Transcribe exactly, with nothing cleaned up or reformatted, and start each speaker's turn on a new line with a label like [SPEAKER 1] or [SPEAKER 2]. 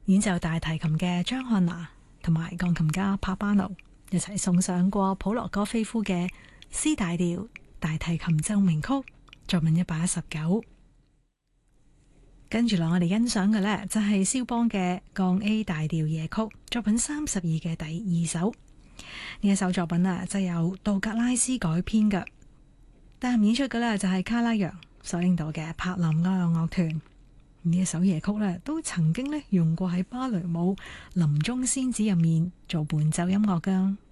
[SPEAKER 1] 演奏大提琴嘅張漢娜同埋鋼琴家帕巴奴一齊送上過普羅戈菲夫嘅 C 大調大提琴奏鳴曲作品一百一十九。跟住落我哋欣賞嘅呢，就係肖邦嘅降 A 大調夜曲作品三十二嘅第二首。呢一首作品啊，就由杜格拉斯改編嘅，但係演出嘅呢，就係卡拉揚所領導嘅柏林愛樂樂團。呢一首夜曲呢，都曾經呢用過喺芭蕾舞林中仙子入面做伴奏音樂噶。